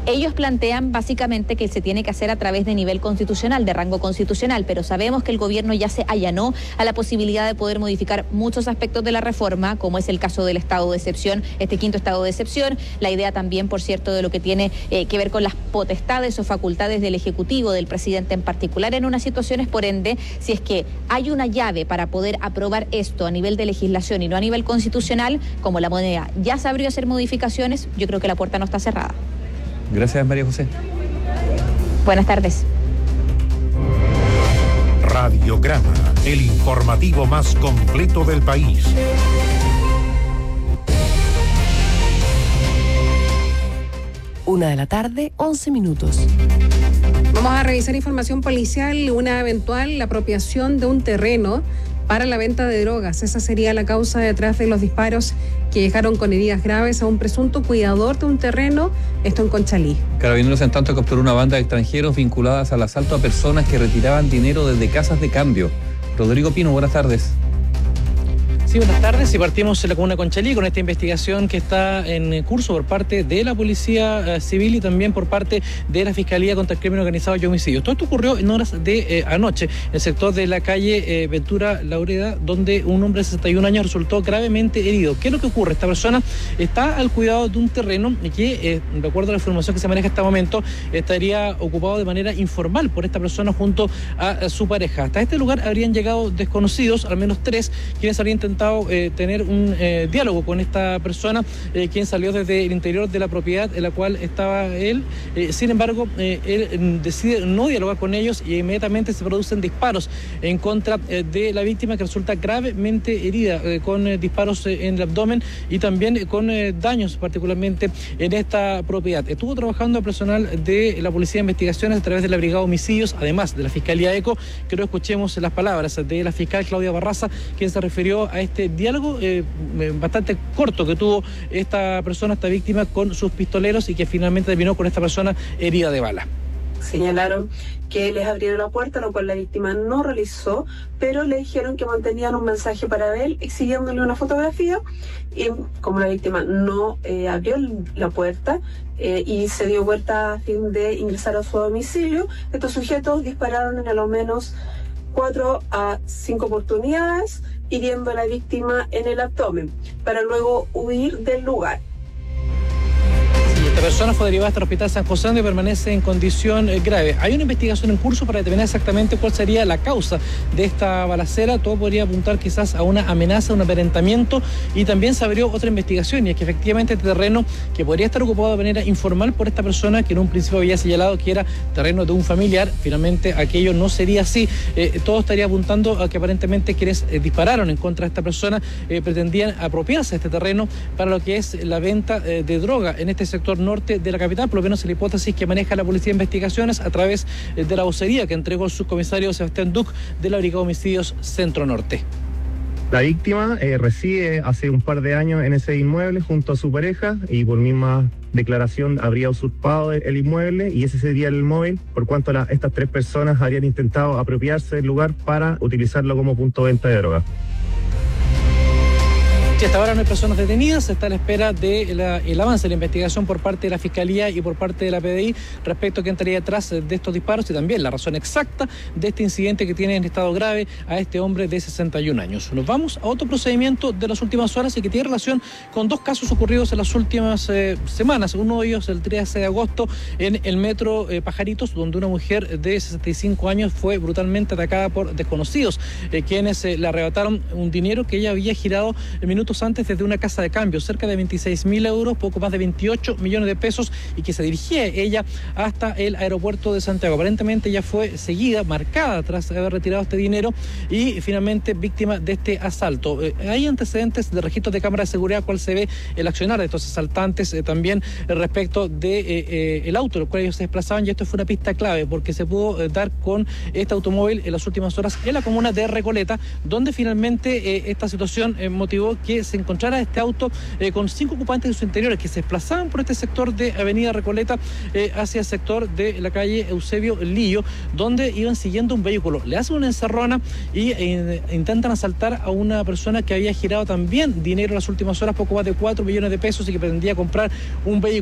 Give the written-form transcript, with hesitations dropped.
Ellos plantean básicamente que se tiene que hacer a través de nivel constitucional, de rango constitucional, pero sabemos que el gobierno ya se allanó a la posibilidad de poder modificar muchos aspectos de la reforma, como es el caso del estado de excepción, este quinto estado de excepción, la idea también, por cierto, de lo que tiene que ver con las potestades o facultades del Ejecutivo, del presidente en particular, en unas situaciones. Por ende, si es que hay una llave para poder aprobar esto a nivel de legislación y no a nivel constitucional, como la moneda ya se abrió a hacer modificaciones, yo creo que la puerta no está cerrada. Gracias, María José. Buenas tardes. Radiograma, el informativo más completo del país. Una de la tarde, 11 minutos. Vamos a revisar información policial, una eventual apropiación de un terreno para la venta de drogas. Esa sería la causa detrás de los disparos que dejaron con heridas graves a un presunto cuidador de un terreno, esto en Conchalí. Carabineros en tanto capturó una banda de extranjeros vinculadas al asalto a personas que retiraban dinero desde casas de cambio. Rodrigo Pino, buenas tardes. Sí, buenas tardes. Y partimos en la comuna de Conchalí con esta investigación que está en curso por parte de la Policía Civil y también por parte de la Fiscalía contra el Crimen Organizado y Homicidios. Todo esto ocurrió en horas de anoche en el sector de la calle Ventura Laureda, donde un hombre de 61 años resultó gravemente herido. ¿Qué es lo que ocurre? Esta persona está al cuidado de un terreno que, de acuerdo a la información que se maneja hasta el momento, estaría ocupado de manera informal por esta persona junto a su pareja. Hasta este lugar habrían llegado desconocidos, al menos 3, quienes habrían intentado tener un diálogo con esta persona, quien salió desde el interior de la propiedad en la cual estaba él. Sin embargo, él decide no dialogar con ellos y inmediatamente se producen disparos en contra de la víctima, que resulta gravemente herida, con disparos en el abdomen y también con daños particularmente en esta propiedad. Estuvo trabajando el personal de la Policía de Investigaciones a través de la Brigada de Homicidios, además de la Fiscalía ECO. Creo que escuchemos las palabras de la fiscal Claudia Barraza, quien se refirió a este diálogo bastante corto que tuvo esta persona, esta víctima, con sus pistoleros, y que finalmente terminó con esta persona herida de bala. Señalaron que les abrieron la puerta, lo cual la víctima no realizó, pero le dijeron que mantenían un mensaje para él exigiéndole una fotografía, y como la víctima no abrió la puerta y se dio vuelta a fin de ingresar a su domicilio, estos sujetos dispararon en al menos 4 a 5 oportunidades, hiriendo a la víctima en el abdomen, para luego huir del lugar. Esta persona fue derivada hasta el Hospital San José, donde permanece en condición grave. Hay una investigación en curso para determinar exactamente cuál sería la causa de esta balacera. Todo podría apuntar quizás a una amenaza, un amedrentamiento, y también se abrió otra investigación, y es que efectivamente este terreno, que podría estar ocupado de manera informal por esta persona, que en un principio había señalado que era terreno de un familiar, finalmente aquello no sería así. Todo estaría apuntando a que aparentemente quienes dispararon en contra de esta persona pretendían apropiarse de este terreno para lo que es la venta de droga en este sector norte de la capital, por lo menos en la hipótesis que maneja la Policía de Investigaciones a través de la vocería que entregó el subcomisario Sebastián Duc de la Brigada de Homicidios Centro Norte. La víctima reside hace un par de años en ese inmueble junto a su pareja, y por misma declaración habría usurpado el inmueble, y ese sería el móvil, por cuanto estas 3 personas habrían intentado apropiarse del lugar para utilizarlo como punto de venta de droga. Hasta ahora no hay personas detenidas, está a la espera del avance de la investigación por parte de la Fiscalía y por parte de la PDI respecto a quién estaría detrás de estos disparos y también la razón exacta de este incidente que tiene en estado grave a este hombre de 61 años. Nos vamos a otro procedimiento de las últimas horas y que tiene relación con 2 casos ocurridos en las últimas semanas. Uno de ellos el 13 de agosto en el metro Pajaritos, donde una mujer de 65 años fue brutalmente atacada por desconocidos, quienes le arrebataron un dinero que ella había girado minutos antes desde una casa de cambio, cerca de 26.000 euros, poco más de 28 millones de pesos, y que se dirigía ella hasta el aeropuerto de Santiago. Aparentemente ella fue seguida, marcada tras haber retirado este dinero y finalmente víctima de este asalto. Hay antecedentes de registros de cámara de seguridad, cual se ve el accionar de estos asaltantes, también respecto de el auto en el cual ellos se desplazaban, y esto fue una pista clave porque se pudo dar con este automóvil en las últimas horas en la comuna de Recoleta, donde finalmente esta situación motivó que se encontrara este auto con 5 ocupantes en su interior que se desplazaban por este sector de Avenida Recoleta hacia el sector de la calle Eusebio Lillo, donde iban siguiendo un vehículo. Le hacen una encerrona y intentan asaltar a una persona que había girado también dinero en las últimas horas, poco más de 4 millones de pesos, y que pretendía comprar un vehículo.